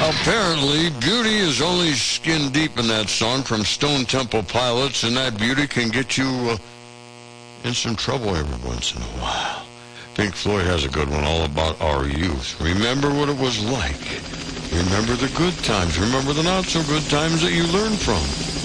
Apparently, beauty is only skin deep in that song from Stone Temple Pilots, and that beauty can get you in some trouble every once in a while. Pink Floyd has a good one all about our youth. Remember what it was like. Remember the good times. Remember the not so good times that you learned from.